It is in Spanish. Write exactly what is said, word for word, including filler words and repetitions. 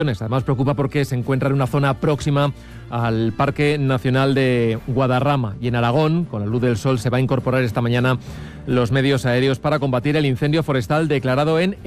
Además preocupa porque se encuentra en una zona próxima al Parque Nacional de Guadarrama y en Aragón, con la luz del sol, se va a incorporar esta mañana los medios aéreos para combatir el incendio forestal declarado en